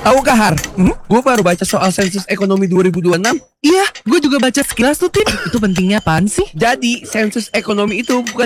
Tahu gak Har? Gue baru baca soal sensus ekonomi 2026. Iya, gue juga baca sekilas tuh, Tin. Itu pentingnya apaan sih? Jadi sensus ekonomi itu bukan